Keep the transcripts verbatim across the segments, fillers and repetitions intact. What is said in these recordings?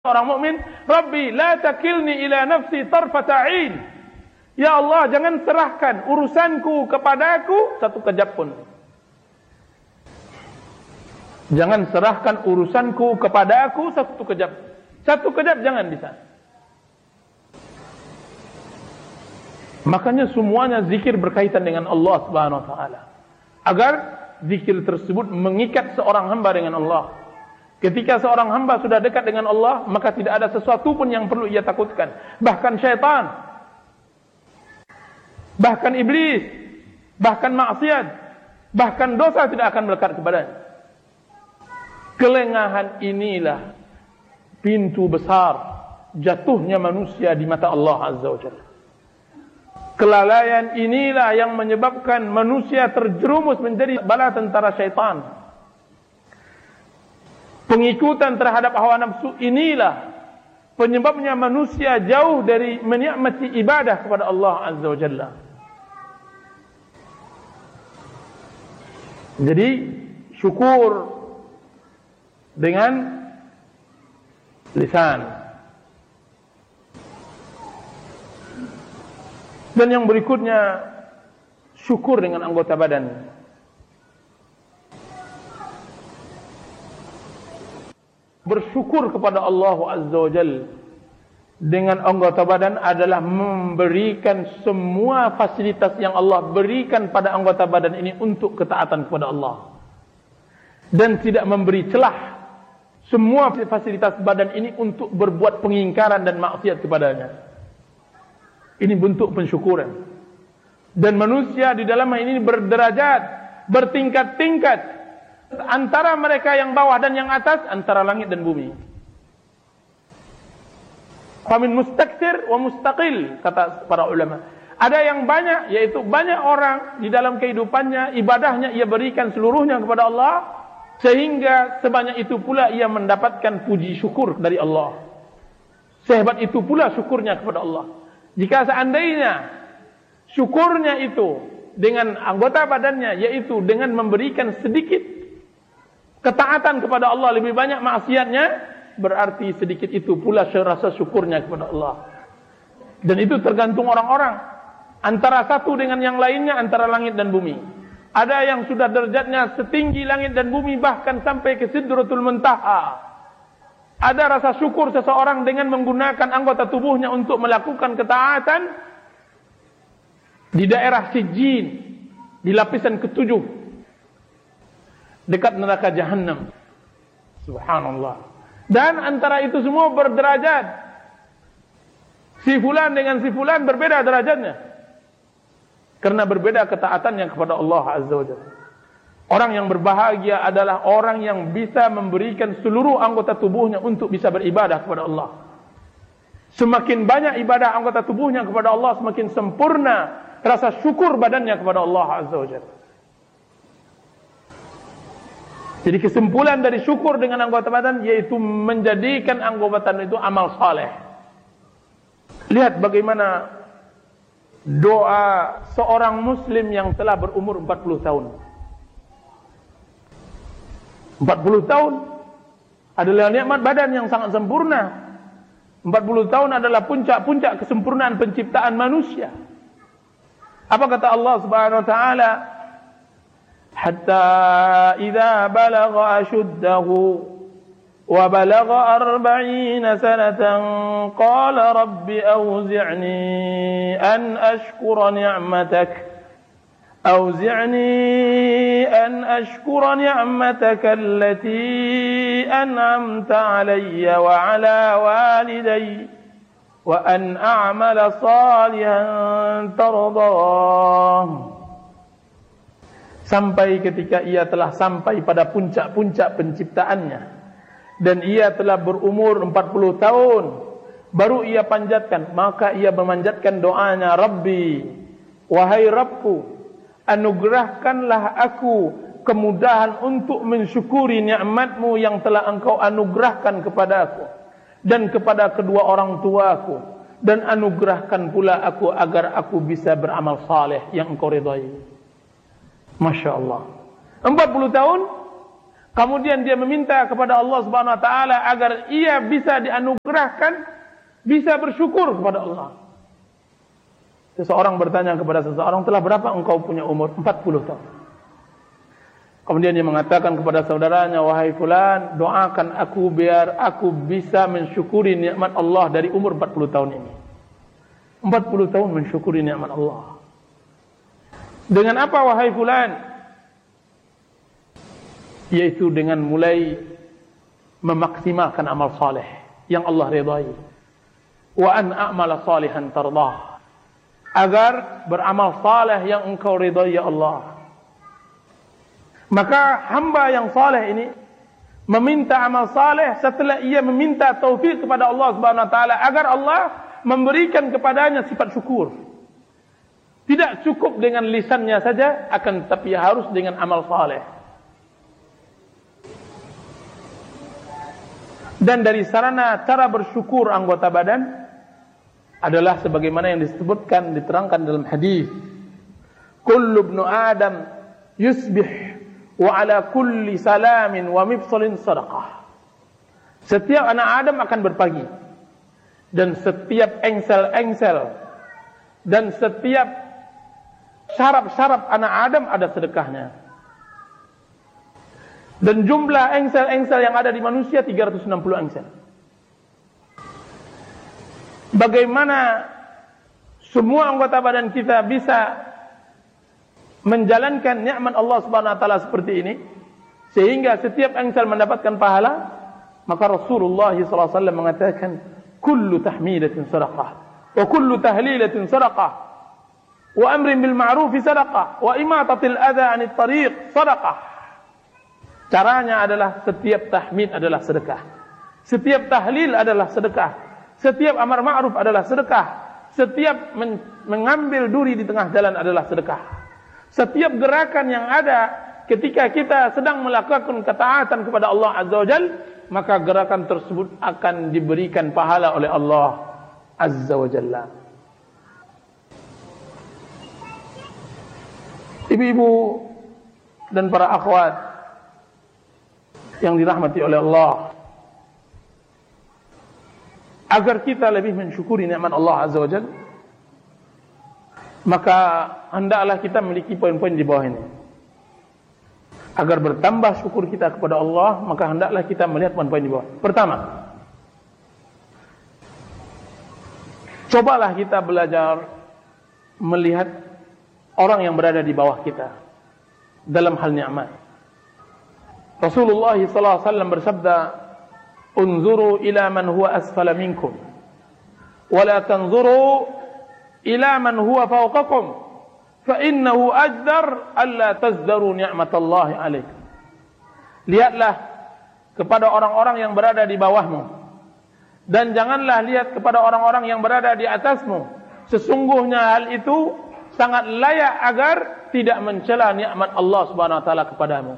orang mukmin, Rabbi la takilni ila nafsi tarfata ain. Ya Allah, jangan serahkan urusanku kepadaku satu kejap pun. Jangan serahkan urusanku kepadaku satu kejap. Satu kejap jangan bisa. Makanya semuanya zikir berkaitan dengan Allah Subhanahu wa taala. Agar zikir tersebut mengikat seorang hamba dengan Allah. Ketika seorang hamba sudah dekat dengan Allah, maka tidak ada sesuatu pun yang perlu ia takutkan. Bahkan syaitan, bahkan iblis, bahkan maksiat, bahkan dosa tidak akan melekat kepadanya. Kelengahan inilah pintu besar jatuhnya manusia di mata Allah Azza wa Jalla. Kelalaian inilah yang menyebabkan manusia terjerumus menjadi bala tentara syaitan. Pengikutan terhadap hawa nafsu inilah penyebabnya manusia jauh dari menikmati ibadah kepada Allah Azza wa Jalla. Jadi syukur dengan lisan. Dan yang berikutnya syukur dengan anggota badan. Bersyukur kepada Allah Azza wa Jalla dengan anggota badan adalah memberikan semua fasilitas yang Allah berikan pada anggota badan ini untuk ketaatan kepada Allah. Dan tidak memberi celah semua fasilitas badan ini untuk berbuat pengingkaran dan maksiat kepadanya. Ini bentuk pensyukuran. Dan manusia di dalam ini berderajat, bertingkat-tingkat. Antara mereka yang bawah dan yang atas, antara langit dan bumi. Famin mustakthir wa mustaqil, kata para ulama. Ada yang banyak, yaitu banyak orang di dalam kehidupannya, ibadahnya ia berikan seluruhnya kepada Allah, sehingga sebanyak itu pula ia mendapatkan puji syukur dari Allah. Sehebat itu pula syukurnya kepada Allah. Jika seandainya syukurnya itu dengan anggota badannya, yaitu dengan memberikan sedikit ketaatan kepada Allah, lebih banyak maksiatnya, berarti sedikit itu pula rasa syukurnya kepada Allah. Dan itu tergantung orang-orang. Antara satu dengan yang lainnya, antara langit dan bumi. Ada yang sudah derajatnya setinggi langit dan bumi, bahkan sampai ke Sidratul Muntaha. Ada rasa syukur seseorang dengan menggunakan anggota tubuhnya untuk melakukan ketaatan di daerah Sijjin, di lapisan ketujuh, dekat neraka Jahannam. Subhanallah. Dan antara itu semua berderajat. Si fulan dengan si fulan berbeda derajatnya. Karena berbeda ketaatannya kepada Allah Azza wa Jalla. Orang yang berbahagia adalah orang yang bisa memberikan seluruh anggota tubuhnya untuk bisa beribadah kepada Allah. Semakin banyak ibadah anggota tubuhnya kepada Allah, semakin sempurna rasa syukur badannya kepada Allah Azza wa Jalla. Jadi kesimpulan dari syukur dengan anggota badan yaitu menjadikan anggota badan itu amal saleh. Lihat bagaimana doa seorang muslim yang telah berumur empat puluh tahun. empat puluh tahun adalah nikmat badan yang sangat sempurna. empat puluh tahun adalah puncak-puncak kesempurnaan penciptaan manusia. Apa kata Allah Subhanahu wa taala? Hatta idza balagha ashuddahu wa balagha arba'ina sanatan qala rabbi awzi'ni an ashkura ni'matak awzi'ni an ashkura ni'mataka allati an'amta alayya wa ala walidayya wa an a'mala salihan tardah. Sampai ketika ia telah sampai pada puncak-puncak penciptaannya. Dan ia telah berumur empat puluh tahun. Baru ia panjatkan. Maka ia memanjatkan doanya. Rabbi, wahai Rabbku, anugerahkanlah aku kemudahan untuk mensyukuri nikmatmu yang telah engkau anugerahkan kepada aku. Dan kepada kedua orang tuaku. Dan anugerahkan pula aku agar aku bisa beramal saleh yang engkau ridai. Masya Allah. empat puluh tahun kemudian dia meminta kepada Allah Subhanahu wa taala agar ia bisa dianugerahkan bisa bersyukur kepada Allah. Seseorang bertanya kepada seseorang, telah berapa engkau punya umur? empat puluh tahun. Kemudian dia mengatakan kepada saudaranya, wahai fulan, doakan aku biar aku bisa mensyukuri nikmat Allah dari umur empat puluh tahun ini. empat puluh tahun mensyukuri nikmat Allah. Dengan apa wahai fulan? Yaitu dengan mulai memaksimalkan amal saleh yang Allah ridai. Wa an a'mala salihan tardah. Agar beramal saleh yang engkau ridai ya Allah. Maka hamba yang saleh ini meminta amal saleh setelah ia meminta taufik kepada Allah Subhanahu wa taala agar Allah memberikan kepadanya sifat syukur. Tidak cukup dengan lisannya saja, akan tetapi harus dengan amal saleh. Dan dari sarana cara bersyukur anggota badan adalah sebagaimana yang disebutkan, diterangkan dalam hadis, kullu ibnu adam yusbih wa ala kulli salamin wa mifsalin sadaqah. Setiap anak Adam akan berpagi, dan setiap engsel-engsel dan setiap syaraf-syaraf anak Adam ada sedekahnya. Dan jumlah engsel-engsel yang ada di manusia tiga ratus enam puluh engsel. Bagaimana semua anggota badan kita bisa menjalankan nikmat Allah Subhanahu wa taala seperti ini sehingga setiap engsel mendapatkan pahala? Maka Rasulullah sallallahu alaihi wasallam mengatakan, kullu tahmidatin sadaqah wa kullu tahlilatin sadaqah wa amrin bil ma'ruf sadaqah wa imatatil adza 'anit tariq sadaqah. Caranya adalah setiap tahmid adalah sedekah, setiap tahlil adalah sedekah, setiap amar ma'ruf adalah sedekah, setiap men mengambil duri di tengah jalan adalah sedekah. Setiap gerakan yang ada ketika kita sedang melakukan ketaatan kepada Allah Azza wa Jalla, maka gerakan tersebut akan diberikan pahala oleh Allah Azza wa Jalla. Ibu-ibu dan para akhwat yang dirahmati oleh Allah, agar kita lebih mensyukuri nikmat Allah Azza wa Jalla, maka hendaklah kita memiliki poin-poin di bawah ini. Agar bertambah syukur kita kepada Allah, maka hendaklah kita melihat poin-poin di bawah. Pertama, cobalah kita belajar melihat orang yang berada di bawah kita dalam hal nikmat. Rasulullah sallallahu alaihi wasallam bersabda, unzuru ila man huwa asfala minkum wa la tanzuru ila man huwa fawqakum fa innahu ajdar alla tazdaru ni'matallahi alaikum. Lihatlah kepada orang-orang yang berada di bawahmu, dan janganlah lihat kepada orang-orang yang berada di atasmu. Sesungguhnya hal itu sangat layak agar tidak mencela nikmat Allah Subhanahu wa taala kepadamu.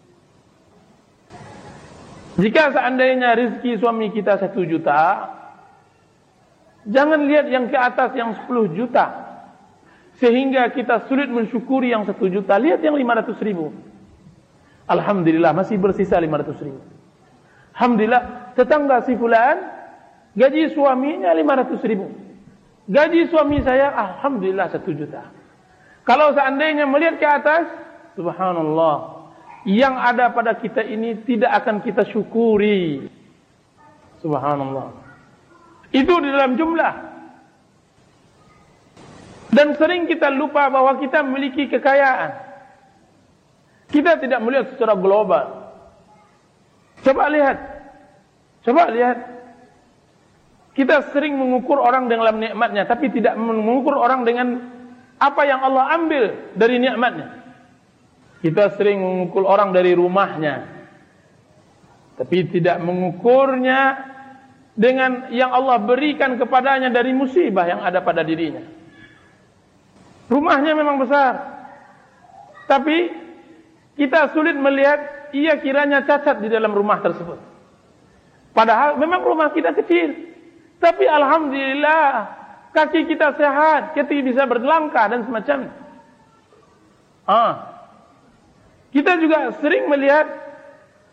Jika seandainya rezeki suami kita satu juta, jangan lihat yang ke atas yang sepuluh juta, sehingga kita sulit mensyukuri yang satu juta. Lihat yang lima ratus ribu. Alhamdulillah masih bersisa lima ratus ribu. Alhamdulillah tetangga si fulan gaji suaminya lima ratus ribu. Gaji suami saya alhamdulillah satu juta. Kalau seandainya melihat ke atas, subhanallah, yang ada pada kita ini tidak akan kita syukuri. Subhanallah. Itu di dalam jumlah. Dan sering kita lupa bahwa kita memiliki kekayaan. Kita tidak melihat secara global. Coba lihat. Coba lihat. Kita sering mengukur orang dalam nikmatnya, tapi tidak mengukur orang dengan apa yang Allah ambil dari nikmatnya. Kita sering mengukur orang dari rumahnya, tapi tidak mengukurnya dengan yang Allah berikan kepadanya dari musibah yang ada pada dirinya. Rumahnya memang besar, tapi kita sulit melihat ia kiranya cacat di dalam rumah tersebut. Padahal memang rumah kita kecil, tapi alhamdulillah kaki kita sehat, kita bisa berlangkah dan semacamnya. Ah. Kita juga sering melihat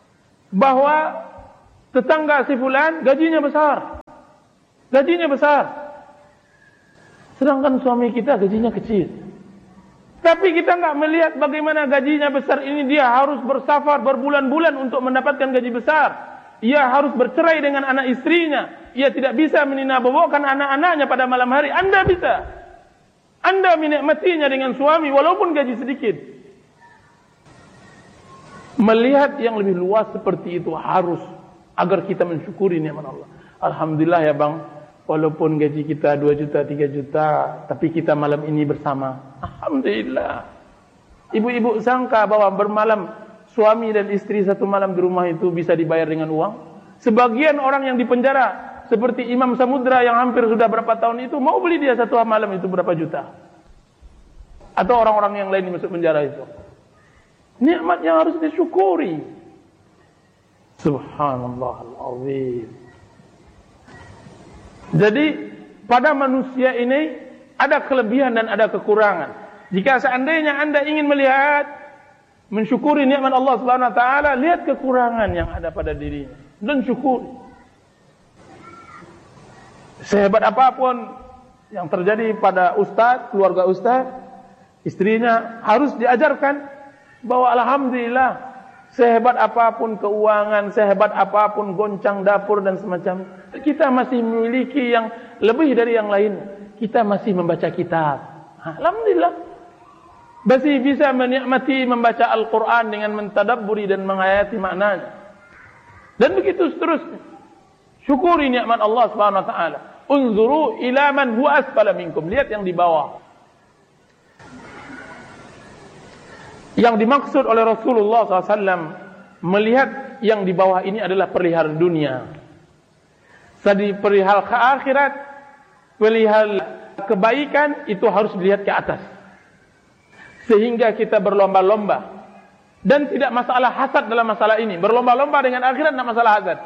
bahwa tetangga si fulan gajinya besar. Gajinya besar. Sedangkan suami kita gajinya kecil. Tapi kita enggak melihat bagaimana gajinya besar ini dia harus bersafar berbulan-bulan untuk mendapatkan gaji besar. Ia harus bercerai dengan anak istrinya. Ia tidak bisa meninabobokan anak-anaknya pada malam hari. Anda bisa. Anda menikmatinya dengan suami walaupun gaji sedikit. Melihat yang lebih luas seperti itu harus agar kita mensyukuri nikmat Allah. Alhamdulillah ya bang, walaupun gaji kita dua juta, tiga juta, tapi kita malam ini bersama. Alhamdulillah. Ibu-ibu sangka bahwa bermalam suami dan istri satu malam di rumah itu bisa dibayar dengan uang? Sebagian orang yang dipenjara seperti Imam Samudra yang hampir sudah berapa tahun itu, mau beli dia satu malam itu berapa juta? Atau orang-orang yang lain masuk penjara itu. Nikmat yang harus disyukuri. Subhanallah al-azim. Jadi pada manusia ini ada kelebihan dan ada kekurangan. Jika seandainya Anda ingin melihat, mensyukuri nikmat Allah Subhanahu wa taala, lihat kekurangan yang ada pada dirinya dan syukuri. Sehebat apapun yang terjadi pada ustaz, keluarga ustaz, istrinya harus diajarkan bahwa alhamdulillah, sehebat apapun keuangan, sehebat apapun goncang dapur dan semacam, kita masih memiliki yang lebih dari yang lain. Kita masih membaca kitab. Alhamdulillah. Masih bisa menikmati membaca Al-Quran dengan mentadabburi dan menghayati maknanya. Dan begitu seterusnya. Syukuri nikmat Allah Subhanahu wa taala. Unzuru ila man huwa asfala minkum. Lihat yang di bawah. Yang dimaksud oleh Rasulullah shallallahu alaihi wasallam melihat yang di bawah ini adalah perihal dunia. Jadi perihal ke akhirat, perihal kebaikan itu harus dilihat ke atas. Sehingga kita berlomba-lomba. Dan tidak masalah hasad dalam masalah ini. Berlomba-lomba dengan akhirat tidak masalah hasad.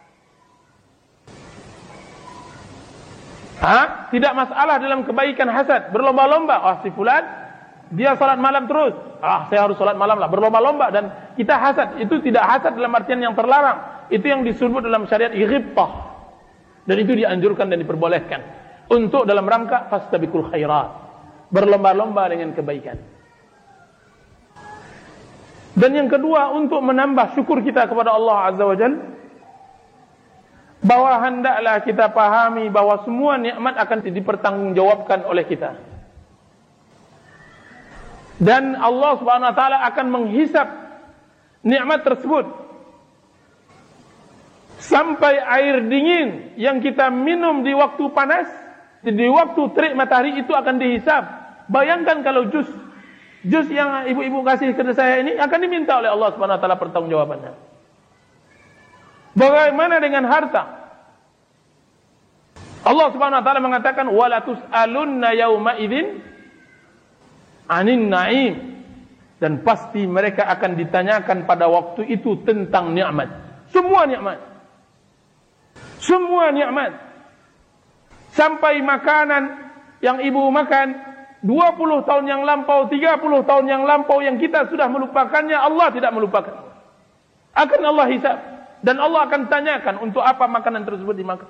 Ha? Tidak masalah dalam kebaikan hasad. Berlomba-lomba. Oh si fulan, dia salat malam terus. Ah saya harus salat malam lah. Berlomba-lomba dan kita hasad. Itu tidak hasad dalam artian yang terlarang. Itu yang disebut dalam syariat ghibtah. Dan itu dianjurkan dan diperbolehkan. Untuk dalam rangka fastabiqul khairat. Berlomba-lomba dengan kebaikan. Dan yang kedua, untuk menambah syukur kita kepada Allah Azza wa Jalla, bahwa hendaklah kita pahami bahwa semua nikmat akan dipertanggungjawabkan oleh kita. Dan Allah Subhanahu wa taala akan menghisap nikmat tersebut sampai air dingin yang kita minum di waktu panas, di waktu terik matahari itu akan dihisap. Bayangkan kalau jus Jus yang ibu-ibu kasih ke saya ini akan diminta oleh Allah Subhanahu wa taala pertanggungjawabannya. Bagaimana dengan harta? Allah Subhanahu wa taala mengatakan wala tus'alunna yauma idzin 'anin na'im, dan pasti mereka akan ditanyakan pada waktu itu tentang nikmat. Semua nikmat. Semua nikmat. Sampai makanan yang ibu makan dua puluh tahun yang lampau, tiga puluh tahun yang lampau yang kita sudah melupakannya, Allah tidak melupakan. Akan Allah hisab. Dan Allah akan tanyakan untuk apa makanan tersebut dimakan.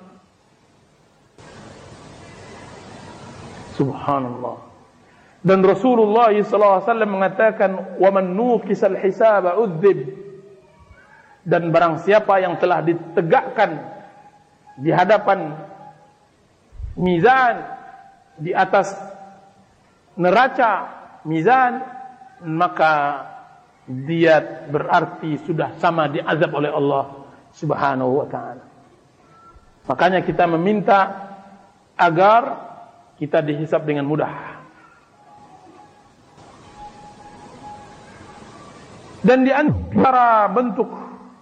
Subhanallah. Dan Rasulullah sallallahu alaihi wasallam mengatakan, "Wa man nuqisal hisaba udzib." Dan barang siapa yang telah ditegakkan di hadapan mizan, di atas neraca mizan, maka dia berarti sudah sama diazab oleh Allah Subhanahu wa taala. Makanya kita meminta agar kita dihisab dengan mudah. Dan di antara bentuk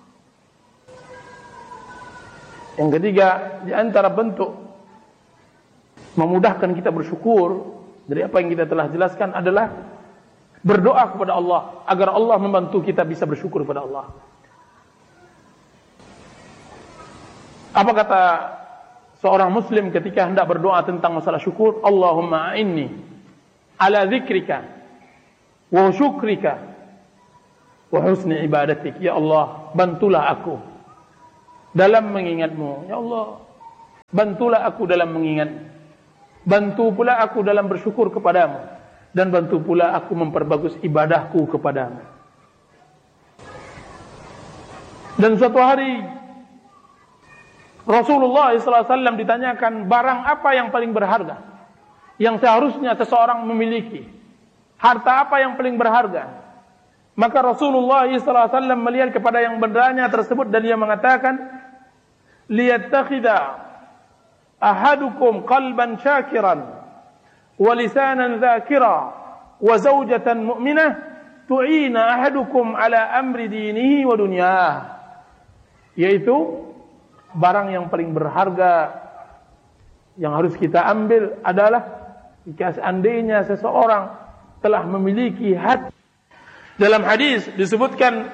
yang ketiga, di antara bentuk memudahkan kita bersyukur dari apa yang kita telah jelaskan adalah berdoa kepada Allah agar Allah membantu kita bisa bersyukur kepada Allah. Apa kata seorang muslim ketika hendak berdoa tentang masalah syukur? Allahumma a'inni ala dzikrika wa syukrika wa husni ibadatik. Ya Allah, bantulah aku dalam mengingatmu. Ya Allah, bantulah aku dalam mengingatmu. Bantu pula aku dalam bersyukur kepadamu. Dan bantu pula aku memperbagus ibadahku kepadamu. Dan suatu hari Rasulullah shallallahu alaihi wasallam ditanyakan, barang apa yang paling berharga yang seharusnya seseorang memiliki? Harta apa yang paling berharga? Maka Rasulullah shallallahu alaihi wasallam melihat kepada yang bertanya tersebut dan dia mengatakan, liyattakhidha ahadukum qalban syakiran wa lisanan dzakira wa zawjatan mu'minah tu'ina ahadukum ala amri dinihi wa dunyah. Yaitu barang yang paling berharga yang harus kita ambil adalah jika seandainya seseorang telah memiliki hati. Dalam hadis disebutkan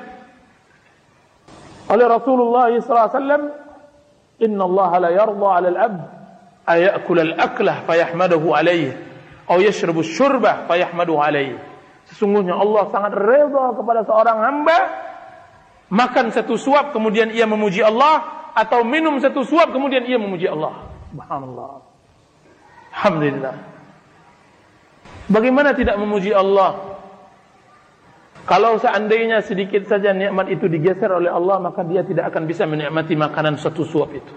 oleh Rasulullah sallallahu alaihi wasallam, inna Allah la yarda 'ala al-'abd ayakul al-aklah fayahmaduhu alayhi aw yashrabu asy-syurbah fayahmaduhu alayhi. Sesungguhnya Allah sangat redha kepada seorang hamba makan satu suap kemudian ia memuji Allah, atau minum satu suap kemudian ia memuji Allah. Subhanallah. Alhamdulillah. Bagaimana tidak memuji Allah? Kalau seandainya sedikit saja nikmat itu digeser oleh Allah, maka dia tidak akan bisa menikmati makanan satu suap itu.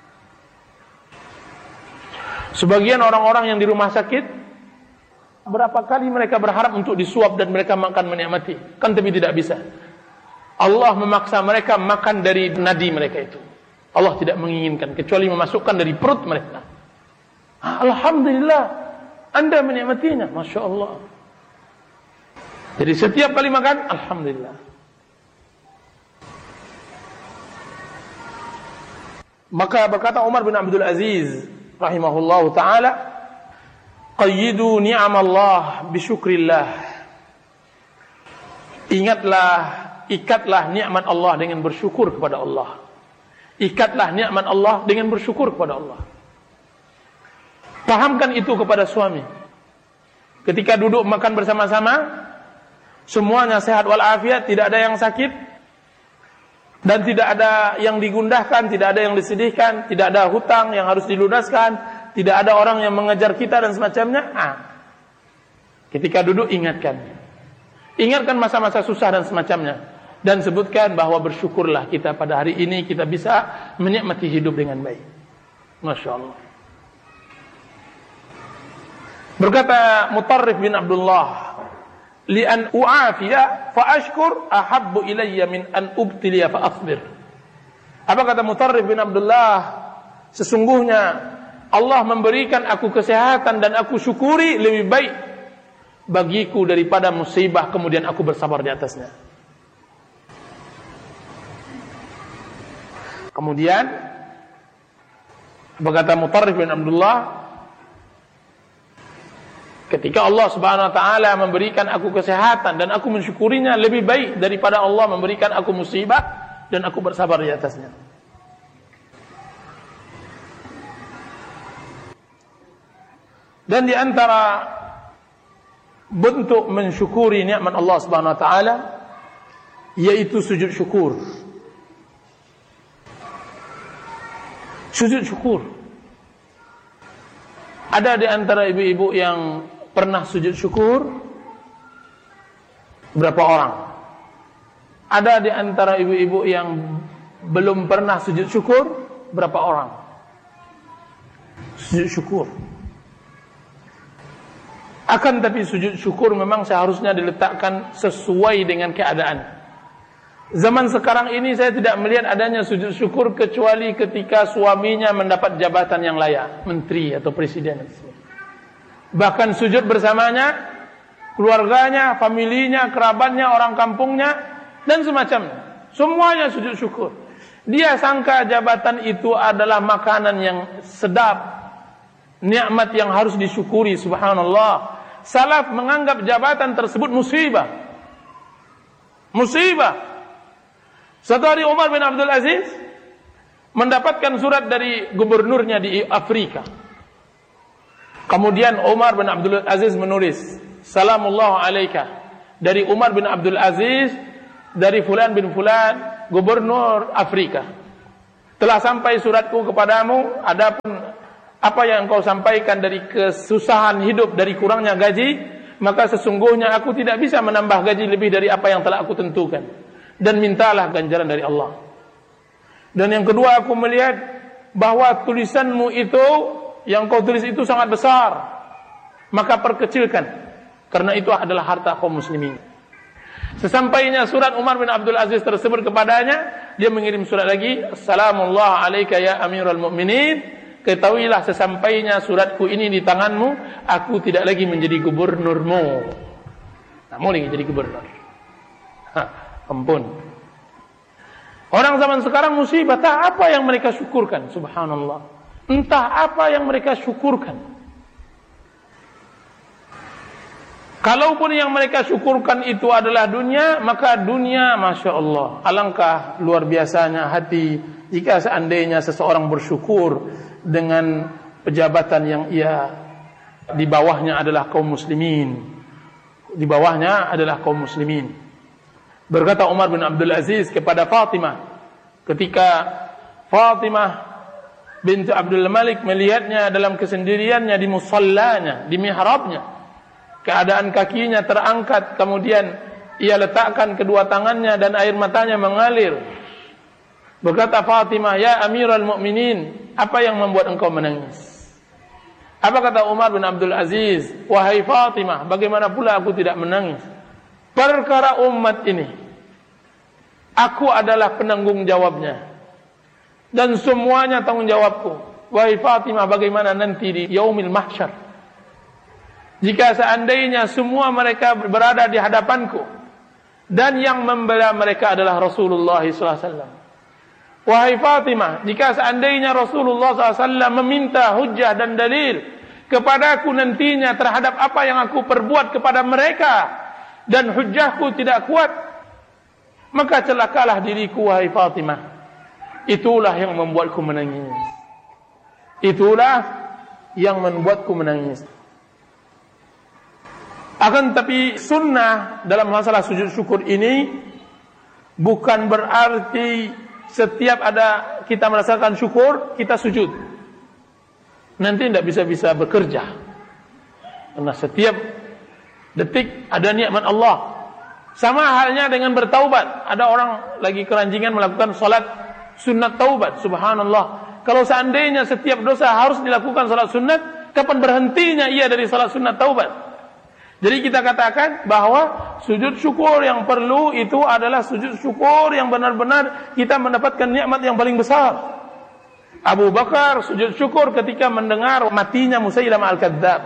Sebagian orang-orang yang di rumah sakit, berapa kali mereka berharap untuk disuap dan mereka makan menikmati, kan tapi tidak bisa. Allah memaksa mereka makan dari nadi mereka itu. Allah tidak menginginkan kecuali memasukkan dari perut mereka. Alhamdulillah, Anda menikmatinya, Masya Allah. Jadi setiap kali makan, Alhamdulillah. Maka berkata Umar bin Abdul Aziz rahimahullahu ta'ala, qayyidu ni'amallah bisyukrillah. Ingatlah, ikatlah nikmat Allah dengan bersyukur kepada Allah. Ikatlah nikmat Allah dengan bersyukur kepada Allah. Pahamkan itu kepada suami. Ketika duduk makan bersama-sama, semuanya sehat walafiat, tidak ada yang sakit, dan tidak ada yang digundahkan, tidak ada yang disedihkan, tidak ada hutang yang harus dilunaskan, tidak ada orang yang mengejar kita dan semacamnya. Ah. Ketika duduk ingatkan. Ingatkan masa-masa susah dan semacamnya. Dan sebutkan bahwa bersyukurlah kita pada hari ini kita bisa menikmati hidup dengan baik. Masya Allah. Berkata Mutarrif bin Abdullah, li an u'afiya fa ashkur ahabbu ilayya min an ubtiliya fa asbir. Apa kata Mutarrif bin Abdullah? Sesungguhnya Allah memberikan aku kesehatan dan aku syukuri lebih baik bagiku daripada musibah kemudian aku bersabar di atasnya. Kemudian berkata Mutarrif bin Abdullah, ketika Allah Subhanahu wa taala memberikan aku kesehatan dan aku mensyukurinya lebih baik daripada Allah memberikan aku musibah dan aku bersabar di atasnya. Dan di antara bentuk mensyukuri nikmat Allah Subhanahu wa taala yaitu sujud syukur. Sujud syukur. Ada di antara ibu-ibu yang pernah sujud syukur? Berapa orang? Ada di antara ibu-ibu yang belum pernah sujud syukur? Berapa orang? Sujud syukur. Akan tapi sujud syukur memang seharusnya diletakkan sesuai dengan keadaan. Zaman sekarang ini saya tidak melihat adanya sujud syukur kecuali ketika suaminya mendapat jabatan yang layak, menteri atau presiden. Bahkan sujud bersamanya, keluarganya, familinya, kerabatnya, orang kampungnya, dan semacamnya. Semuanya sujud syukur. Dia sangka jabatan itu adalah makanan yang sedap, nikmat yang harus disyukuri, subhanallah. Salaf menganggap jabatan tersebut musibah. Musibah. Satu hari Umar bin Abdul Aziz mendapatkan surat dari gubernurnya di Afrika. Kemudian Umar bin Abdul Aziz menulis, Salamullah alaika, dari Umar bin Abdul Aziz dari fulan bin fulan, gubernur Afrika. Telah sampai suratku kepadamu, adapun apa yang engkau sampaikan dari kesusahan hidup, dari kurangnya gaji, maka sesungguhnya aku tidak bisa menambah gaji lebih dari apa yang telah aku tentukan. Dan mintalah ganjaran dari Allah. Dan yang kedua, aku melihat bahwa tulisanmu itu, yang kau tulis itu sangat besar, maka perkecilkan, karena itu adalah harta kaum muslimin. Sesampainya surat Umar bin Abdul Aziz tersebut kepadanya, dia mengirim surat lagi, Assalamualaikum alaika ya Amirul Mukminin, ketahuilah sesampainya suratku ini di tanganmu, aku tidak lagi menjadi gubernurmu. Tak mau lagi jadi gubernur. Hah, ampun. Orang zaman sekarang musibah, tak apa yang mereka syukurkan, subhanallah. Entah apa yang mereka syukurkan. Kalaupun yang mereka syukurkan itu adalah dunia, maka dunia, Masya Allah, alangkah luar biasanya hati jika seandainya seseorang bersyukur dengan pejabatan yang ia di bawahnya adalah kaum muslimin. Di bawahnya adalah kaum muslimin. Berkata Umar bin Abdul Aziz kepada Fatimah, ketika Fatimah binti Abdul Malik melihatnya dalam kesendiriannya di musallanya, di mihrabnya, keadaan kakinya terangkat, kemudian ia letakkan kedua tangannya dan air matanya mengalir. Berkata Fatimah, ya Amirul Mukminin, apa yang membuat engkau menangis? Apa kata Umar bin Abdul Aziz? Wahai Fatimah, bagaimana pula aku tidak menangis? Perkara umat ini, aku adalah penanggung jawabnya, dan semuanya tanggung jawabku. Wahai Fatimah, bagaimana nanti di yaumil mahsyar, jika seandainya semua mereka berada di hadapanku, dan yang membela mereka adalah Rasulullah sallallahu alaihi wasallam. Wahai Fatimah, jika seandainya Rasulullah sallallahu alaihi wasallam meminta hujjah dan dalil kepadaku nantinya terhadap apa yang aku perbuat kepada mereka, dan hujjahku tidak kuat, maka celakalah diriku, wahai Fatimah. Itulah yang membuatku menangis. Itulah yang membuatku menangis. Akan tapi sunnah dalam masalah sujud syukur ini bukan berarti setiap ada kita merasakan syukur, kita sujud. Nanti tidak bisa-bisa bekerja. Karena setiap detik ada nikmat Allah. Sama halnya dengan bertaubat. Ada orang lagi keranjingan melakukan salat sunat taubat. Subhanallah. Kalau seandainya setiap dosa harus dilakukan salat sunat, kapan berhentinya ia dari salat sunat taubat? Jadi kita katakan bahwa sujud syukur yang perlu itu adalah sujud syukur yang benar-benar kita mendapatkan nikmat yang paling besar. Abu Bakar sujud syukur ketika mendengar matinya Musailamah al-Kadzdzab.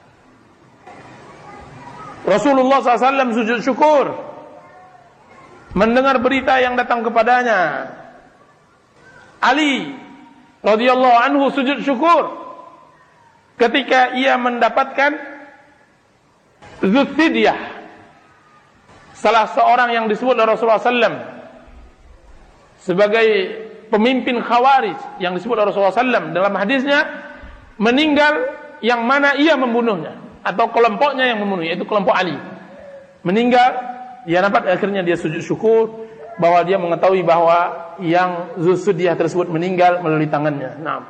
Rasulullah sallallahu alaihi wasallam sujud syukur mendengar berita yang datang kepadanya. Ali radhiyallahu anhu sujud syukur ketika ia mendapatkan Dzulfidyah, salah seorang yang disebut oleh Rasulullah sallallahu alaihi wasallam sebagai pemimpin Khawarij yang disebut oleh Rasulullah sallallahu alaihi wasallam dalam hadisnya, meninggal yang mana ia membunuhnya, atau kelompoknya yang membunuhnya, yaitu kelompok Ali. Meninggal, dia dapat akhirnya dia sujud syukur bahwa dia mengetahui bahwa yang Dzulfidyah tersebut meninggal melalui tangannya. Nah,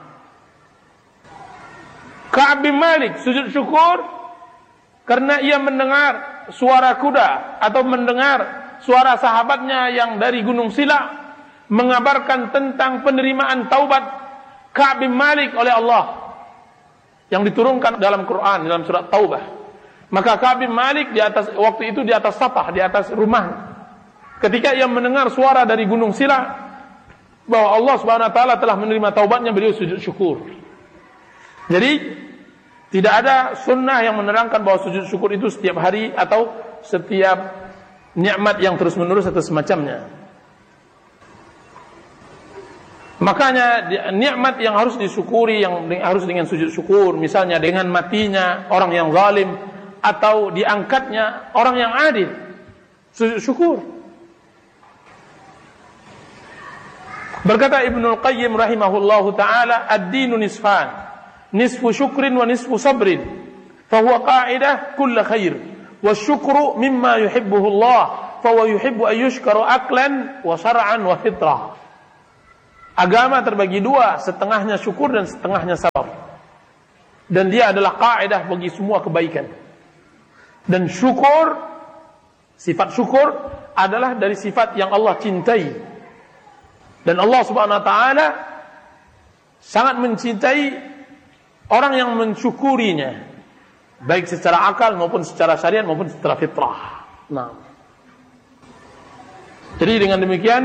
Ka'ab bin Malik sujud syukur karena ia mendengar suara kuda atau mendengar suara sahabatnya yang dari Gunung Sila mengabarkan tentang penerimaan taubat Ka'ab bin Malik oleh Allah yang diturunkan dalam Quran dalam surat Taubah. Maka Ka'ab bin Malik di atas waktu itu di atas sapah, di atas rumah, ketika ia mendengar suara dari Gunung Sila bahwa Allah Subhanahu wa taala telah menerima taubatnya, beliau sujud syukur. Jadi tidak ada sunnah yang menerangkan bahwa sujud syukur itu setiap hari atau setiap nikmat yang terus menerus atau semacamnya. Makanya nikmat yang harus disyukuri, yang harus dengan sujud syukur, misalnya dengan matinya orang yang zalim atau diangkatnya orang yang adil, sujud syukur. Berkata Ibnul Qayyim rahimahullahu taala, ad-dinu nisfan, nisfu syukrin wa nisfu sabrin, fahuwa qa'idah kulla khair, wa syukru mimma yuhibbuhu Allah, fa wa yuhibbu an yushkara aqlan wa syar'an wa fitrah. Agama terbagi dua, setengahnya syukur dan setengahnya sabar. Dan dia adalah kaidah bagi semua kebaikan. Dan syukur, sifat syukur adalah dari sifat yang Allah cintai. Dan Allah Subhanahu wa taala sangat mencintai orang yang mensyukurinya, baik secara akal maupun secara syariat maupun secara fitrah. Nah, jadi dengan demikian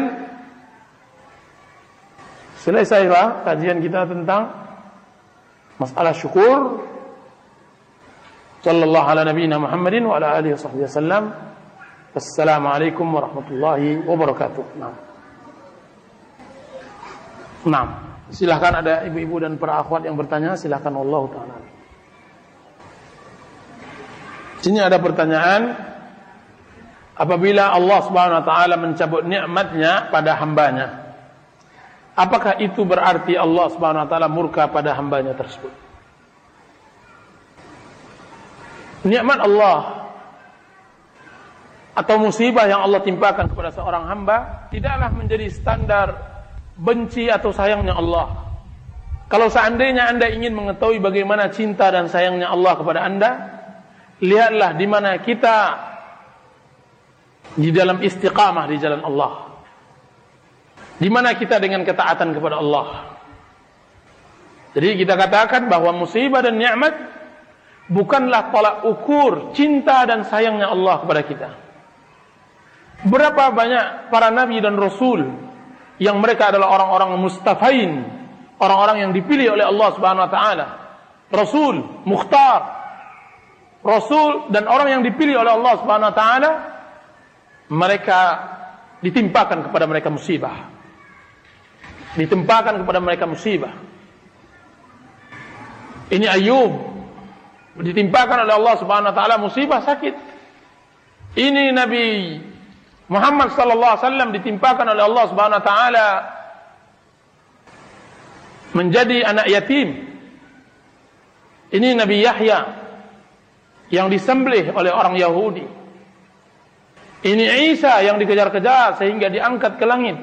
selesailah kajian kita tentang masalah syukur. Sallallahu ala nabiyina Muhammadin wa ala alihi washabbihi wasallam. Wassalamualaikum warahmatullahi wabarakatuh. Nah. Nah, silahkan ada ibu-ibu dan para akhwat yang bertanya, silahkan. Allah taala. Sini ada pertanyaan, apabila Allah Subhanahu wa taala mencabut nikmatnya pada hambanya, apakah itu berarti Allah Subhanahu wa taala murka pada hambanya tersebut? Nikmat Allah atau musibah yang Allah timpakan kepada seorang hamba tidaklah menjadi standar benci atau sayangnya Allah. Kalau seandainya Anda ingin mengetahui bagaimana cinta dan sayangnya Allah kepada Anda, lihatlah di mana kita di dalam istiqamah di jalan Allah. Di mana kita dengan ketaatan kepada Allah. Jadi kita katakan bahwa musibah dan nikmat bukanlah tolak ukur cinta dan sayangnya Allah kepada kita. Berapa banyak para nabi dan rasul yang mereka adalah orang-orang mustafain, orang-orang yang dipilih oleh Allah Subhanahu wa taala, rasul, mukhtar, rasul dan orang yang dipilih oleh Allah Subhanahu wa taala, mereka ditimpakan kepada mereka musibah. Ditimpakan kepada mereka musibah. Ini Ayub ditimpakan oleh Allah Subhanahu wa taala musibah sakit. Ini Nabi Muhammad sallallahu alaihi wasallam ditimpakan oleh Allah Subhanahu wa taala menjadi anak yatim. Ini Nabi Yahya yang disembelih oleh orang Yahudi. Ini Isa yang dikejar-kejar sehingga diangkat ke langit.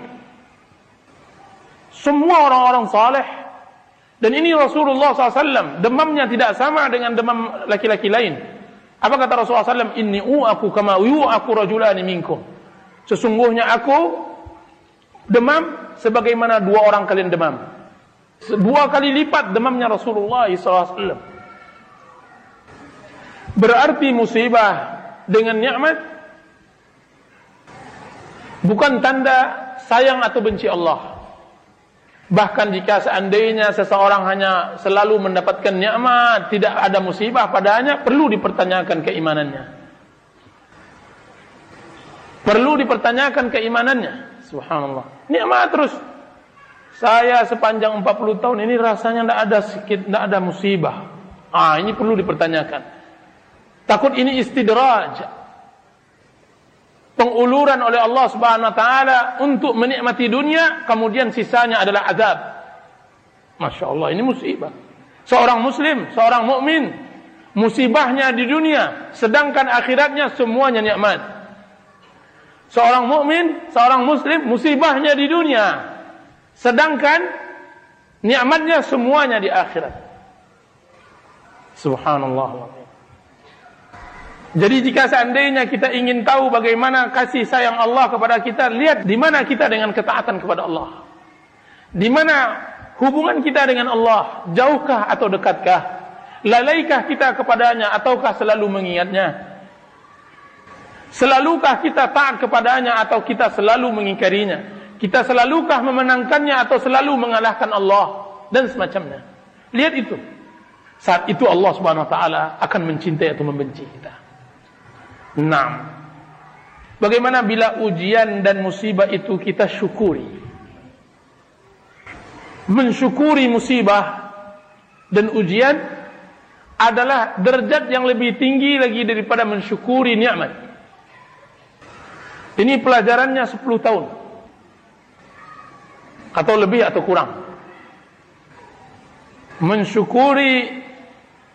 Semua orang-orang saleh. Dan ini Rasulullah sallallahu alaihi wasallam, demamnya tidak sama dengan demam laki-laki lain. Apa kata Rasulullah sallallahu alaihi wasallam? Inni u'aku kama yu'aku rajulani minkum. Sesungguhnya aku demam sebagaimana dua orang kalian demam. Dua kali lipat demamnya Rasulullah sallallahu alaihi wasallam. Berarti musibah dengan nikmat bukan tanda sayang atau benci Allah. Bahkan jika seandainya seseorang hanya selalu mendapatkan nikmat, tidak ada musibah padanya, perlu dipertanyakan keimanannya. Perlu dipertanyakan keimanannya. Subhanallah. Nikmat terus. Saya sepanjang empat puluh tahun ini rasanya tidak ada sedikit, tidak ada musibah. Ah, ini perlu dipertanyakan. Takut ini istidraj. Penguluran oleh Allah Subhanahu wa taala untuk menikmati dunia, kemudian sisanya adalah azab. Masya Allah, ini musibah. Seorang muslim, seorang mukmin, musibahnya di dunia, sedangkan akhiratnya semuanya nikmat. Seorang mukmin, seorang muslim, musibahnya di dunia, sedangkan nikmatnya semuanya di akhirat. Subhanallah. Jadi jika seandainya kita ingin tahu bagaimana kasih sayang Allah kepada kita, lihat di mana kita dengan ketaatan kepada Allah. Di mana hubungan kita dengan Allah, jauhkah atau dekatkah? Lalaikah kita kepadanya ataukah selalu mengingatnya? Selalukah kita taat kepadanya atau kita selalu mengingkarinya? Kita selalukah memenangkannya atau selalu mengalahkan Allah? Dan semacamnya. Lihat itu. Saat itu Allah Subhanahu wa taala akan mencintai atau membenci kita. Nah, bagaimana bila ujian dan musibah itu kita syukuri? Mensyukuri musibah dan ujian adalah derajat yang lebih tinggi lagi daripada mensyukuri nikmat. Ini pelajarannya sepuluh tahun. Atau lebih atau kurang. Mensyukuri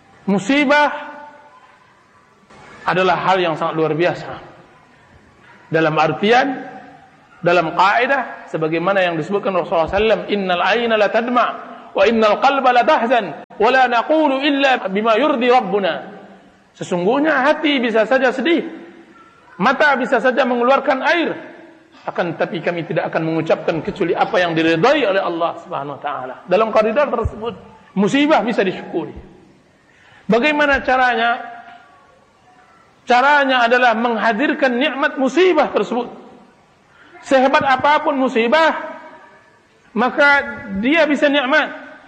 musibah adalah hal yang sangat luar biasa. Dalam artian, dalam kaidah sebagaimana yang disebutkan Rasulullah sallallahu alaihi wasallam, innal aina la tadma wa innal qalba la tahzan wa la naqulu illa bima yurdi rabbuna. Sesungguhnya hati bisa saja sedih, mata bisa saja mengeluarkan air, akan tapi kami tidak akan mengucapkan kecuali apa yang diridai oleh Allah Subhanahu wa taala. Dalam koridor tersebut musibah bisa disyukuri. Bagaimana caranya? Caranya adalah menghadirkan nikmat musibah tersebut. Sehebat apapun musibah, maka dia bisa nikmat.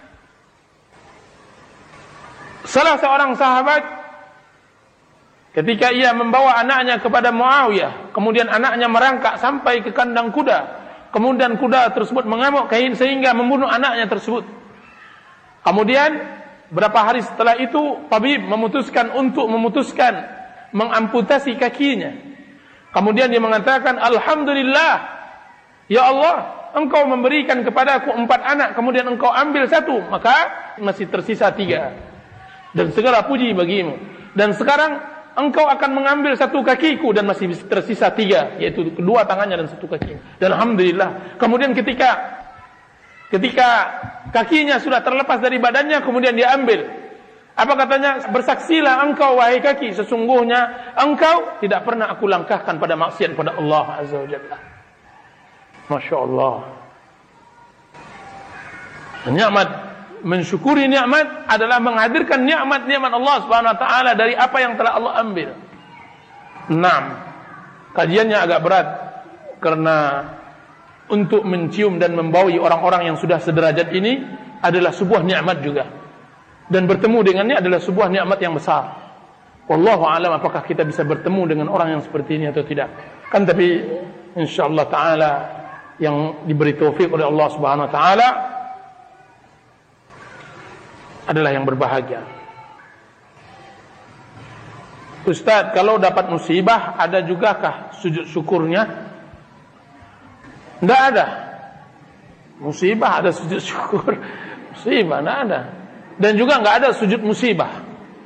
Salah seorang sahabat ketika ia membawa anaknya kepada Muawiyah, kemudian anaknya merangkak sampai ke kandang kuda, kemudian kuda tersebut mengamuk sehingga membunuh anaknya tersebut. Kemudian berapa hari setelah itu tabib memutuskan untuk memutuskan mengamputasi kakinya. Kemudian dia mengatakan, alhamdulillah, ya Allah, engkau memberikan kepadaku empat anak, kemudian engkau ambil satu, maka masih tersisa tiga. Dan segala puji bagimu. Dan sekarang engkau akan mengambil satu kakiku dan masih tersisa tiga, yaitu kedua tangannya dan satu kaki. Dan alhamdulillah. Kemudian ketika ketika kakinya sudah terlepas dari badannya, kemudian dia ambil. Apa katanya? Bersaksilah engkau wahai kaki, sesungguhnya engkau tidak pernah aku langkahkan pada maksiat pada Allah Azza wa Jalla. Masya Allah. Nikmat, mensyukuri nikmat adalah menghadirkan nikmat-nikmat Allah Subhanahu wa taala dari apa yang telah Allah ambil. enam. Kajiannya agak berat karena untuk mencium dan membawahi orang-orang yang sudah sederajat ini adalah sebuah nikmat juga. Dan bertemu dengannya adalah sebuah nikmat yang besar. Wallahu a'lam apakah kita bisa bertemu dengan orang yang seperti ini atau tidak. Kan tapi insyaallah taala yang diberi taufik oleh Allah Subhanahu wa taala adalah yang berbahagia. Ustaz, kalau dapat musibah ada jugakah sujud syukurnya? Tidak ada. Musibah ada sujud syukur. Musibah tidak ada. Dan juga enggak ada sujud musibah.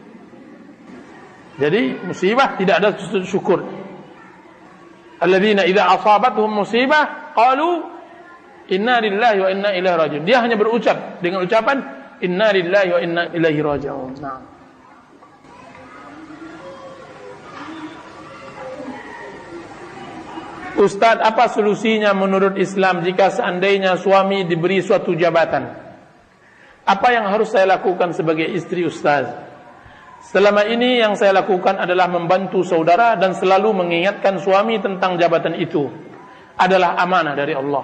Jadi musibah tidak ada sujud syukur. Alladzina idza asabatuhum musibah qalu inna lillahi wa inna ilaihi raji'un. Dia hanya berucap dengan ucapan inna lillahi wa inna ilaihi raji'un. Nah. Ustaz, apa solusinya menurut Islam jika seandainya suami diberi suatu jabatan? Apa yang harus saya lakukan sebagai istri Ustaz? Selama ini yang saya lakukan adalah membantu saudara dan selalu mengingatkan suami tentang jabatan itu. Adalah amanah dari Allah.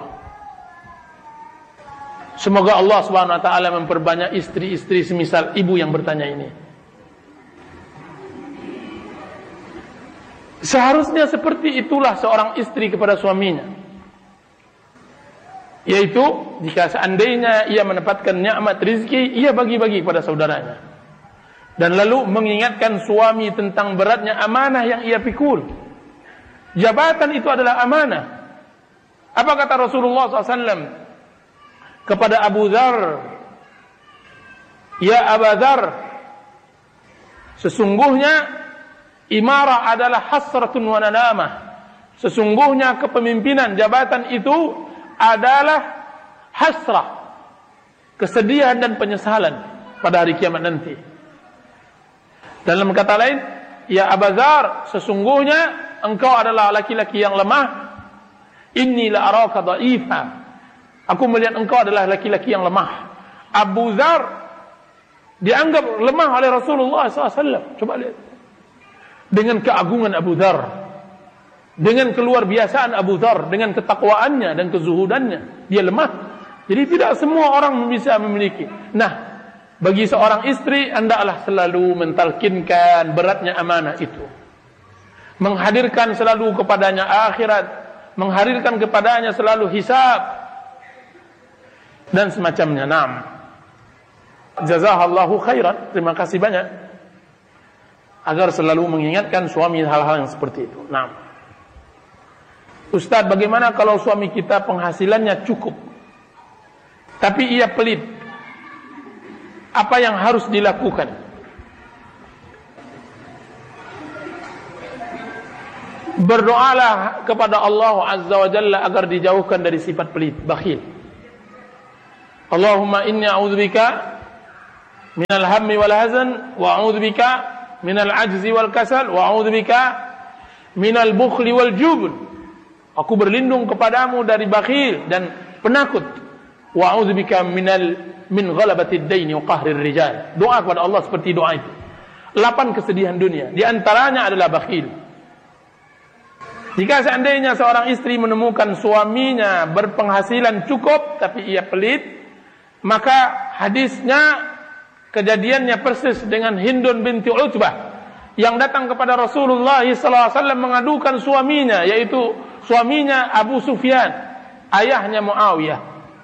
Semoga Allah Subhanahu wa taala memperbanyak istri-istri semisal ibu yang bertanya ini. Seharusnya seperti itulah seorang istri kepada suaminya. Yaitu jika seandainya ia mendapatkan nikmat rezeki, ia bagi-bagi kepada saudaranya. Dan lalu mengingatkan suami tentang beratnya amanah yang ia pikul. Jabatan itu adalah amanah. Apa kata Rasulullah sallallahu alaihi wasallam kepada Abu Dzar? Ya Abu Dzar, sesungguhnya imarah adalah hasratun wa nadamah. Sesungguhnya kepemimpinan jabatan itu adalah hasrah, kesedihan dan penyesalan pada hari kiamat nanti. Dalam kata lain, ya Abu Dzar, sesungguhnya engkau adalah laki-laki yang lemah. Inni la araka dha'ifa. Aku melihat engkau adalah laki-laki yang lemah. Abu Dzar dianggap lemah oleh Rasulullah sallallahu alaihi wasallam. Coba lihat. Dengan keagungan Abu Dzar, dengan keluar biasaan Abu Dzar, dengan ketakwaannya dan kezuhudannya, dia lemah. Jadi tidak semua orang bisa memiliki. Nah, bagi seorang istri hendaklah selalu mentalkinkan beratnya amanah itu. Menghadirkan selalu kepadanya akhirat, menghadirkan kepadanya selalu hisab dan semacamnya. Naam. Jazakallahu khairan. Terima kasih banyak. Agar selalu mengingatkan suami hal-hal yang seperti itu. Naam. Ustaz, bagaimana kalau suami kita penghasilannya cukup, tapi ia pelit? Apa yang harus dilakukan? berdoalah kepada Allah Azza wa Jalla agar dijauhkan dari sifat pelit, bakhil. Allahumma inni a'udzubika minal hammi wal hazan wa a'udzubika minal ajzi wal kasal wa a'udzubika minal bukhli wal jubn. Aku berlindung kepadamu dari bakhil dan penakut. Wa a'udzubika minal min ghalabatid daini wa qahrir rijal. Doa kepada Allah seperti doa itu. Delapan kesedihan dunia, di antaranya adalah bakhil. Jika seandainya seorang istri menemukan suaminya berpenghasilan cukup tapi ia pelit, maka hadisnya kejadiannya persis dengan Hindun binti Utbah yang datang kepada Rasulullah sallallahu alaihi wasallam mengadukan suaminya, yaitu suaminya Abu Sufyan, ayahnya Muawiyah.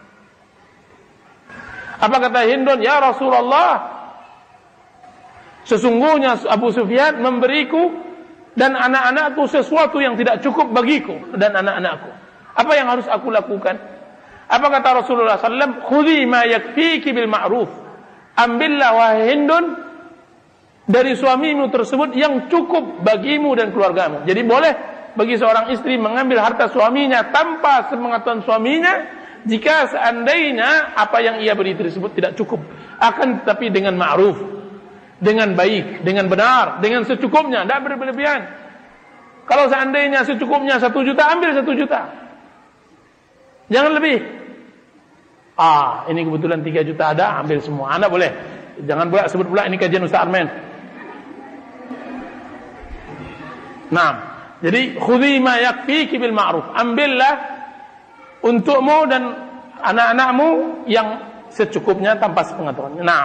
Apa kata Hindun? Ya Rasulullah, sesungguhnya Abu Sufyan memberiku dan anak-anakku sesuatu yang tidak cukup bagiku dan anak-anakku. Apa yang harus aku lakukan? Apa kata Rasulullah sallallahu alaihi wasallam? Khudhi ma yakfiki bil ma'ruf. Ambillah wahai Hindun dari suamimu tersebut yang cukup bagimu dan keluargamu. Jadi boleh bagi seorang istri mengambil harta suaminya tanpa sepengetahuan suaminya jika seandainya apa yang ia beri tersebut tidak cukup. Akan tetapi dengan ma'ruf, dengan baik, dengan benar, dengan secukupnya, tidak berlebihan. Kalau seandainya secukupnya satu juta, ambil satu juta. Jangan lebih. Ah, ini kebetulan tiga juta ada, ambil semua. Anda boleh. Jangan pula sebut pula ini kajian Ustaz Armen. Nah, jadi khudhi ma yakfiki bil ma'ruf. Ambillah untukmu dan anak-anakmu yang secukupnya tanpa sepengetahuan. Nah,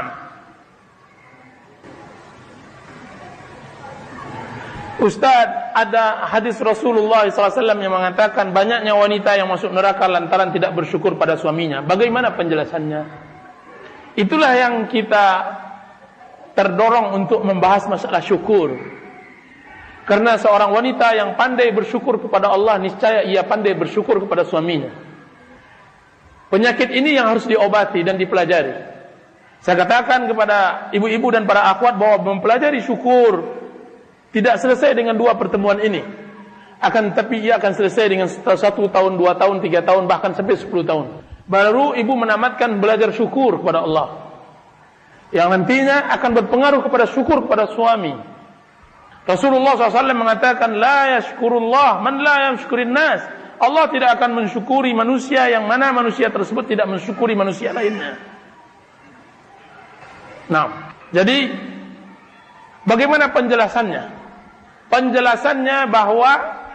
Ustaz, ada hadis Rasulullah sallallahu alaihi wasallam yang mengatakan banyaknya wanita yang masuk neraka lantaran tidak bersyukur pada suaminya. Bagaimana penjelasannya? Itulah yang kita terdorong untuk membahas masalah syukur. Karena seorang wanita yang pandai bersyukur kepada Allah, niscaya ia pandai bersyukur kepada suaminya. Penyakit ini yang harus diobati dan dipelajari. Saya katakan kepada ibu-ibu dan para akhwat bahwa mempelajari syukur tidak selesai dengan dua pertemuan ini. Akan tapi ia akan selesai dengan satu tahun, dua tahun, tiga tahun, bahkan sampai sepuluh tahun. Baru ibu menamatkan belajar syukur kepada Allah, yang nantinya akan berpengaruh kepada syukur kepada suami. Rasulullah shallallahu alaihi wasallam mengatakan, La yashkurullah man la yashkurin nas. Allah tidak akan mensyukuri manusia yang mana manusia tersebut tidak mensyukuri manusia lainnya. Nah, jadi bagaimana penjelasannya? Penjelasannya bahwa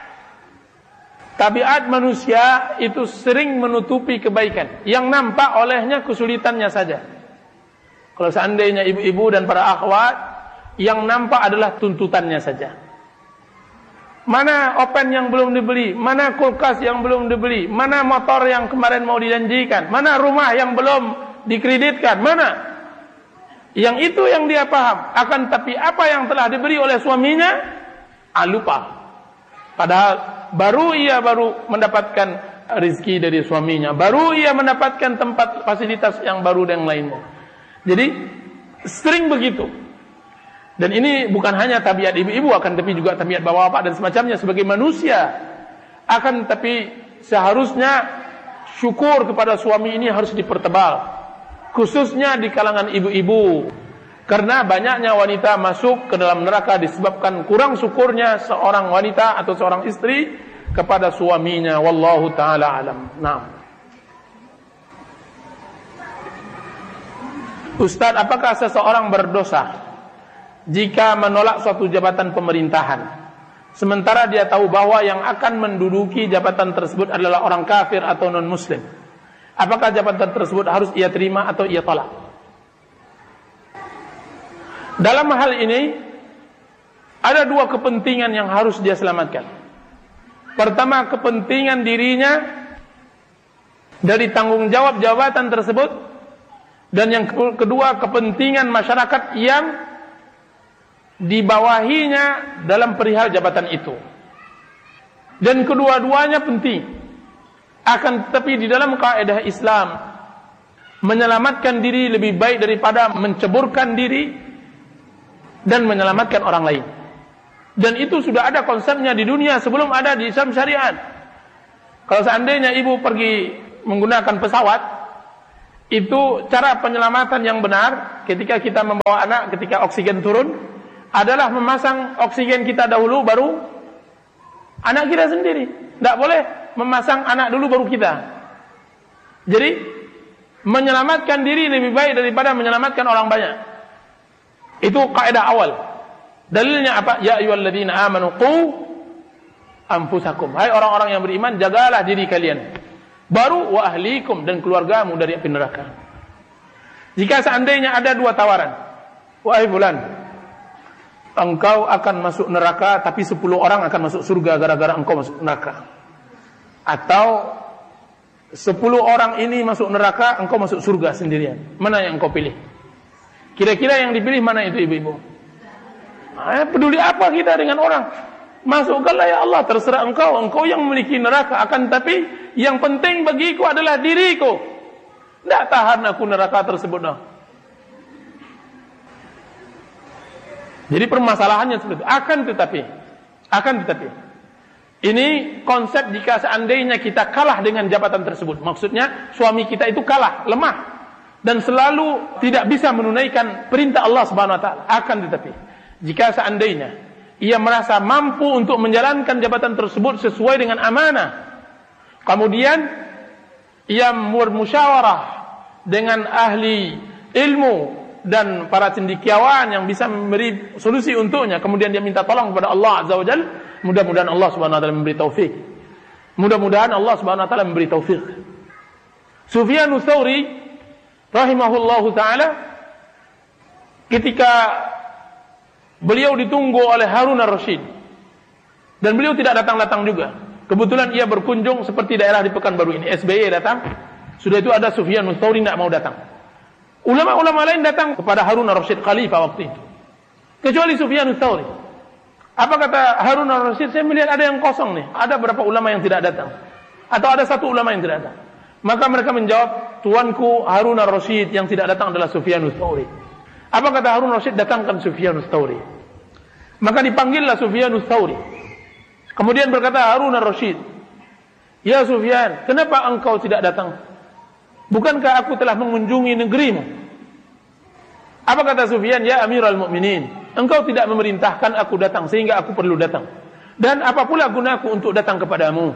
tabiat manusia itu sering menutupi kebaikan. Yang nampak olehnya kesulitannya saja. Kalau seandainya ibu-ibu dan para akhwat, yang nampak adalah tuntutannya saja. Mana open yang belum dibeli, mana kulkas yang belum dibeli, mana motor yang kemarin mau dijanjikan, mana rumah yang belum dikreditkan, mana? Yang itu yang dia paham. Akan tapi apa yang telah diberi oleh suaminya, ah, lupa. Padahal baru ia baru mendapatkan rezeki dari suaminya, baru ia mendapatkan tempat fasilitas yang baru dan lainnya. Jadi sering begitu. Dan ini bukan hanya tabiat ibu-ibu, akan tapi juga tabiat bapak-bapak dan semacamnya sebagai manusia. Akan tapi seharusnya syukur kepada suami ini harus dipertebal, khususnya di kalangan ibu-ibu. Karena banyaknya wanita masuk ke dalam neraka disebabkan kurang syukurnya seorang wanita atau seorang istri kepada suaminya. Wallahu ta'ala alam. Nah, Ustaz, apakah seseorang berdosa jika menolak suatu jabatan pemerintahan, sementara dia tahu bahwa yang akan menduduki jabatan tersebut adalah orang kafir atau non-muslim? Apakah jabatan tersebut harus ia terima atau ia tolak? Dalam hal ini ada dua kepentingan yang harus dia selamatkan. Pertama, kepentingan dirinya dari tanggung jawab jabatan tersebut, dan yang kedua, kepentingan masyarakat yang dibawahinya dalam perihal jabatan itu. Dan kedua-duanya penting. Akan tetapi di dalam kaidah Islam, menyelamatkan diri lebih baik daripada menceburkan diri dan menyelamatkan orang lain. Dan itu sudah ada konsepnya di dunia sebelum ada di Islam syariat. Kalau seandainya ibu pergi menggunakan pesawat, itu cara penyelamatan yang benar ketika kita membawa anak, ketika oksigen turun, adalah memasang oksigen kita dahulu, baru anak kita sendiri. Tidak boleh memasang anak dulu baru kita. Jadi menyelamatkan diri lebih baik daripada menyelamatkan orang banyak. Itu kaidah awal. Dalilnya apa? Ya ayyuhalladzina amanu qu anfusakum. Hai orang-orang yang beriman, jagalah diri kalian. Baru wa ahlikum, dan keluargamu dari api neraka. Jika seandainya ada dua tawaran, wahai fulan, engkau akan masuk neraka, tapi sepuluh orang akan masuk surga gara-gara engkau masuk neraka. Atau sepuluh orang ini masuk neraka, engkau masuk surga sendirian. Mana yang engkau pilih? Kira-kira yang dipilih mana itu ibu-ibu? Eh, peduli apa kita dengan orang? Masukkanlah ya Allah, terserah engkau. Engkau yang memiliki neraka. Akan tapi yang penting bagiku adalah diriku. Tidak tahan aku neraka tersebut. No. Jadi permasalahannya seperti itu. Akan tetapi, akan tetapi, ini konsep jika seandainya kita kalah dengan jabatan tersebut. Maksudnya suami kita itu kalah, lemah, dan selalu tidak bisa menunaikan perintah Allah Subhanahu Wa Taala. Akan tetapi, jika seandainya ia merasa mampu untuk menjalankan jabatan tersebut sesuai dengan amanah, kemudian ia bermusyawarah dengan ahli ilmu dan para cendekiawan yang bisa memberi solusi untuknya, kemudian dia minta tolong kepada Allah Azza wa Jalla, mudah-mudahan Allah Subhanahu wa taala memberi taufik. Mudah-mudahan Allah Subhanahu wa taala memberi taufik. Sufyan Ats-Tsauri rahimahullahu taala ketika beliau ditunggu oleh Harun ar-Rasyid dan beliau tidak datang-datang juga. Kebetulan ia berkunjung seperti daerah di Pekanbaru ini. S B Y datang, sudah itu ada Sufyan Ats-Tsauri tidak mau datang. Ulama-ulama lain datang kepada Harun ar-Rasyid, khalifah waktu itu, kecuali Sufyan Ats-Tsauri. Apa kata Harun ar-Rasyid? Saya melihat ada yang kosong nih. Ada berapa ulama yang tidak datang? Atau ada satu ulama yang tidak datang? Maka mereka menjawab, tuanku Harun ar-Rasyid, yang tidak datang adalah Sufyan Ats-Tsauri. Apa kata Harun ar-Rasyid? Datangkan Sufyan Ats-Tsauri. Maka dipanggillah Sufyan Ats-Tsauri. Kemudian berkata Harun ar-Rasyid, ya Sufyan, kenapa engkau tidak datang? Bukankah aku telah mengunjungi negerimu? Apa kata Sufyan? Ya Amirul Mukminin, engkau tidak memerintahkan aku datang sehingga aku perlu datang. Dan apa pula gunaku untuk datang kepadamu?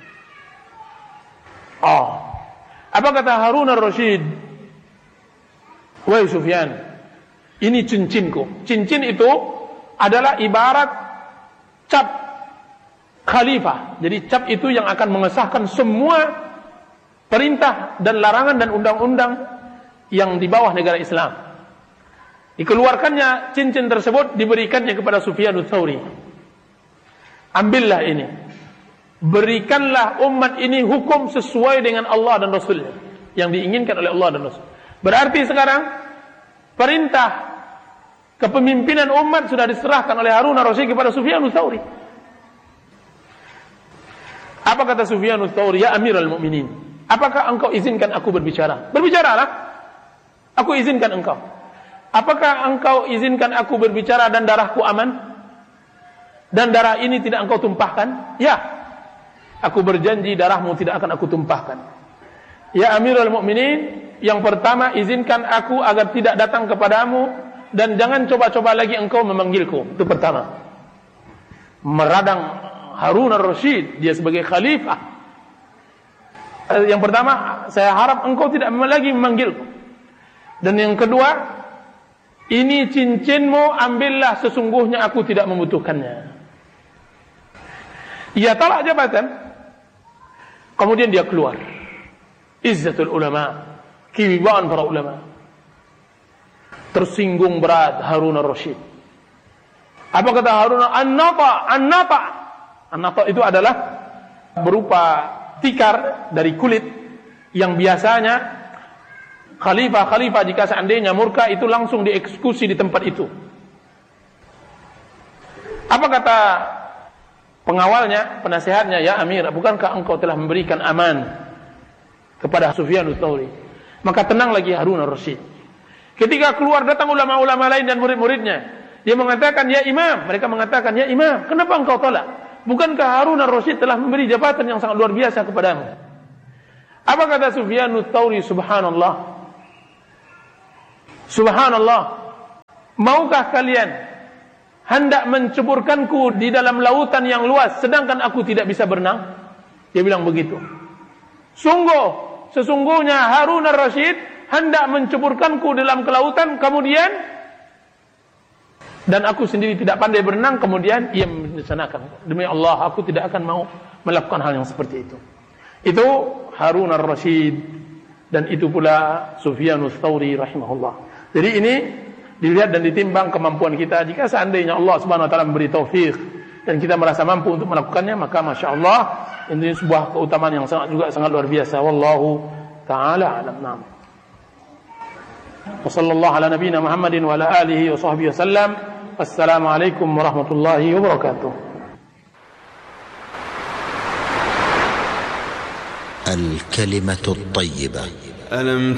Oh. Apa kata Harun ar-Rasyid? Wahai Sufyan, ini cincinku. Cincin itu adalah ibarat cap khalifah. Jadi cap itu yang akan mengesahkan semua perintah dan larangan dan undang-undang yang di bawah negara Islam. Dikeluarkannya cincin tersebut, diberikannya kepada Sufyan Ats-Tsauri. Ambillah ini. Berikanlah umat ini hukum sesuai dengan Allah dan Rasulnya, yang diinginkan oleh Allah dan Rasul. Berarti sekarang perintah kepemimpinan umat sudah diserahkan oleh Harun ar-Rasyid kepada Sufyan Ats-Tsauri. Apa kata Sufyan Ats-Tsauri? Ya Amirul Mukminin, apakah engkau izinkan aku berbicara? Berbicaralah. Aku izinkan engkau. Apakah engkau izinkan aku berbicara dan darahku aman? Dan darah ini tidak engkau tumpahkan? Ya. Aku berjanji darahmu tidak akan aku tumpahkan. Ya Amirul Mukminin, yang pertama izinkan aku agar tidak datang kepadamu, dan jangan coba-coba lagi engkau memanggilku. Itu pertama. Meradang Harun ar-Rasyid, dia sebagai khalifah. Yang pertama, saya harap engkau tidak lagi memanggilku. Dan yang kedua, ini cincinmu, ambillah, sesungguhnya aku tidak membutuhkannya. Ia tolak jabatan, kemudian dia keluar. Izzatul ulama, kewibawaan para ulama. Tersinggung berat Harun ar-Rasyid. Apa kata Harun? An-nata, an-nata. An-nata itu adalah berupa tikar dari kulit yang biasanya khalifah-khalifah jika seandainya murka itu langsung dieksekusi di tempat itu. Apa kata pengawalnya, penasehatnya? Ya Amir, bukankah engkau telah memberikan aman kepada Sufyan Ats-Tsauri? Maka tenang lagi Harun ar-Rasyid. Ketika keluar datang ulama-ulama lain dan murid-muridnya. Dia mengatakan, ya imam. Mereka mengatakan, ya imam, kenapa engkau tolak? Bukankah Harun ar-Rasyid telah memberi jabatan yang sangat luar biasa kepadamu? Apa kata Sufyanut Tsauri? Subhanallah. Subhanallah. Maukah kalian hendak menceburkanku di dalam lautan yang luas, sedangkan aku tidak bisa berenang? Dia bilang begitu. Sungguh, sesungguhnya Harun ar-Rasyid hendak menceburkanku dalam kelautan, kemudian dan aku sendiri tidak pandai berenang, kemudian ia melaksanakan. Demi Allah, aku tidak akan mau melakukan hal yang seperti itu. Itu Harun ar-Rasyid, dan itu pula Sufyanus Tsauri rahimahullah. Jadi ini dilihat dan ditimbang kemampuan kita. Jika seandainya Allah Subhanahu wa taala memberi taufik dan kita merasa mampu untuk melakukannya, maka masya Allah, ini sebuah keutamaan yang sangat juga sangat luar biasa. Wallahu taala alam. Naam. Wa sallallahu ala nabiyyina Muhammadin wa ala alihi wa sahbihi wasallam. Assalamualaikum warahmatullahi wabarakatuh. الكلمة الطيبة.